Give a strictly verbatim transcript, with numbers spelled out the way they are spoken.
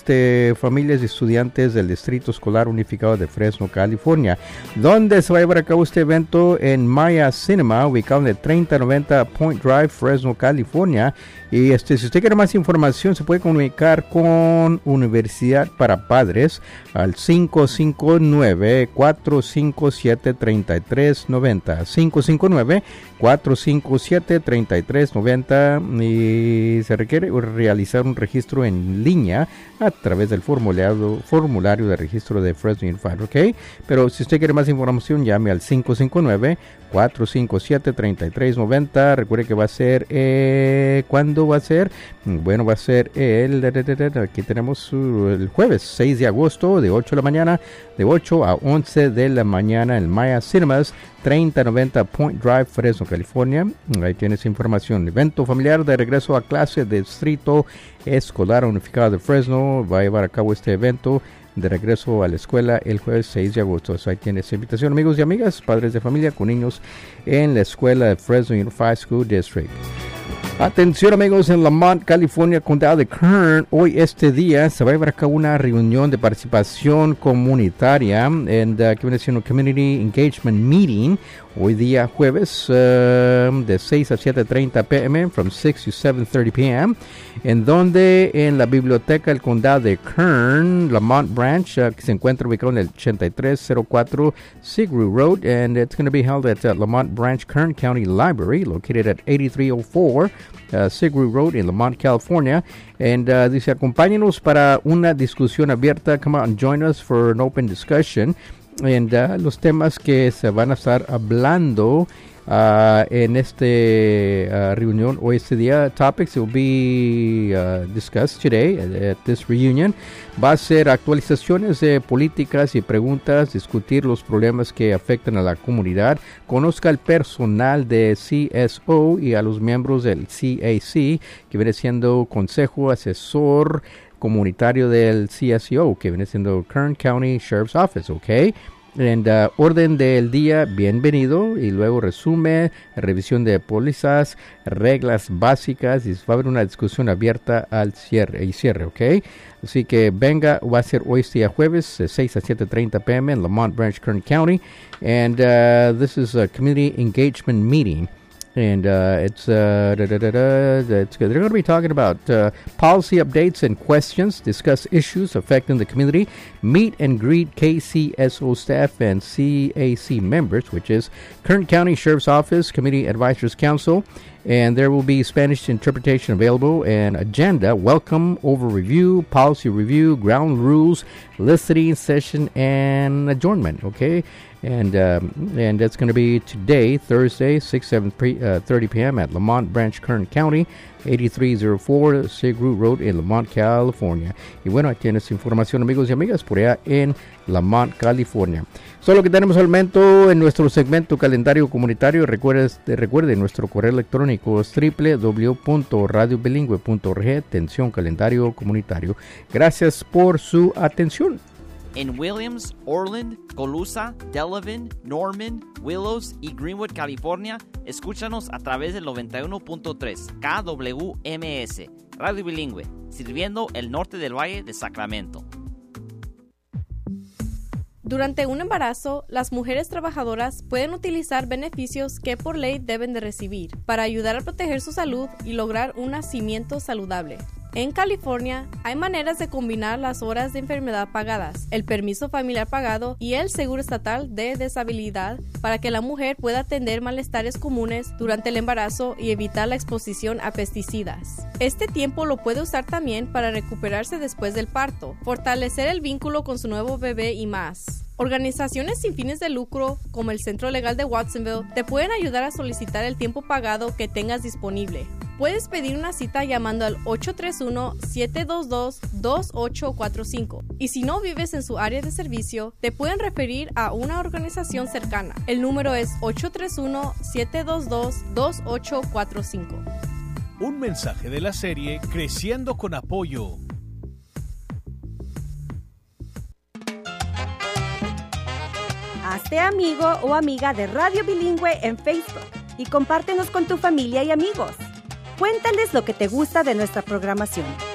este, familias y estudiantes del Distrito Escolar Unificado de Fresno, California, donde se va a llevar a cabo este evento en Maya Cinema, ubicado en el treinta noventa Point Drive, Fresno, California. Y este, si usted quiere más información, se puede comunicar con Universidad para Padres al cinco cinco nueve, cuatro cinco siete, tres tres nueve cero, cinco cinco nueve, cuatro cinco siete, tres tres nueve cero, y se requiere realizar un registro en línea a través del formulario, formulario de registro de Fresno Unified, ¿ok? Pero si usted quiere más información, llame al cinco cinco nueve, cuatro cinco siete, tres tres nueve cero. Recuerde que va a ser, eh, ¿cuándo va a ser? Bueno, va a ser el, aquí tenemos el jueves seis de agosto, de ocho de la mañana, de ocho a once de la mañana en Maya Cinemas, treinta noventa Point Drive, Fresno, California. Ahí tienes información. Evento familiar de regreso a clase del Distrito Escolar Unificado de Fresno. Va a llevar a cabo este evento de regreso a la escuela el jueves seis de agosto. So, ahí tienes invitación, amigos y amigas, padres de familia con niños en la escuela de Fresno Unified School District. Atención, amigos, en Lamont, California, condado de Kern, hoy este día se va a llevar a cabo una reunión de participación comunitaria en uh, que viene siendo Community Engagement Meeting, hoy día jueves uh, de seis a siete treinta p m from six to seven thirty p m, en donde en la biblioteca del condado de Kern, Lamont Branch, uh, que se encuentra ubicado en el ochenta y tres cero cuatro Seagrove Road, and it's going to be held at uh, Lamont Branch Kern County Library, located at eighty-three oh four Uh, Seagrove Road in Lamont, California. And uh, dice, acompáñenos para una discusión abierta. Come out and join us for an open discussion. And uh, los temas que se van a estar hablando uh, en este uh, reunión o este día, topics will be uh, discussed today at, at this reunion. Va a ser actualizaciones de políticas y preguntas, discutir los problemas que afectan a la comunidad, conozca al personal de C S O y a los miembros del C A C, que viene siendo Consejo Asesor Comunitario del C S O, que viene siendo Kern County Sheriff's Office, ¿ok? En uh, orden del día, bienvenido, y luego resumen, revisión de pólizas, reglas básicas, y va a haber una discusión abierta al cierre y cierre, ¿ok? Así que venga, va a ser hoy este día jueves, de seis a siete treinta p m en Lamont Branch, Kern County, and uh, this is a community engagement meeting. And uh, it's, uh, da, da, da, da, it's good. They're going to be talking about uh, policy updates and questions, discuss issues affecting the community, meet and greet K C S O staff and C A C members, which is Kern County Sheriff's Office, Community Advisors Council, and there will be Spanish interpretation available, and agenda, welcome, over review, policy review, ground rules, listening session, and adjournment, okay? And um, and that's going to be today, Thursday, six, seven thirty p m at Lamont Branch, Kern County, eighty-three oh four Seagrove Road in Lamont, California. Y bueno, ahí tienes información, amigos y amigas, por allá en Lamont, California. Solo que tenemos al momento en nuestro segmento calendario comunitario. Recuerde, recuerde nuestro correo electrónico es doble u doble u doble u punto radio bilingüe punto org, atención calendario comunitario. Gracias por su atención. En Williams, Orland, Colusa, Delavan, Norman, Willows y Greenwood, California, escúchanos a través del noventa y uno punto tres K W M S, Radio Bilingüe, sirviendo el norte del Valle de Sacramento. Durante un embarazo, las mujeres trabajadoras pueden utilizar beneficios que por ley deben de recibir para ayudar a proteger su salud y lograr un nacimiento saludable. En California, hay maneras de combinar las horas de enfermedad pagadas, el permiso familiar pagado y el seguro estatal de deshabilidad para que la mujer pueda atender malestares comunes durante el embarazo y evitar la exposición a pesticidas. Este tiempo lo puede usar también para recuperarse después del parto, fortalecer el vínculo con su nuevo bebé y más. Organizaciones sin fines de lucro, como el Centro Legal de Watsonville, te pueden ayudar a solicitar el tiempo pagado que tengas disponible. Puedes pedir una cita llamando al ocho tres uno, siete dos dos, dos ocho cuatro cinco. Y si no vives en su área de servicio, te pueden referir a una organización cercana. El número es ocho tres uno, siete dos dos, dos ocho cuatro cinco. Un mensaje de la serie Creciendo con Apoyo. Hazte amigo o amiga de Radio Bilingüe en Facebook y compártenos con tu familia y amigos. Cuéntales lo que te gusta de nuestra programación.